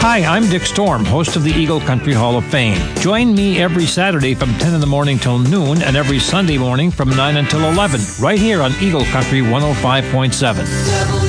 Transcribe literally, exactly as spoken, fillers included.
Hi, I'm Dick Storm, host of the Eagle Country Hall of Fame. Join me every Saturday from ten in the morning till noon and every Sunday morning from nine until eleven, right here on Eagle Country one oh five point seven.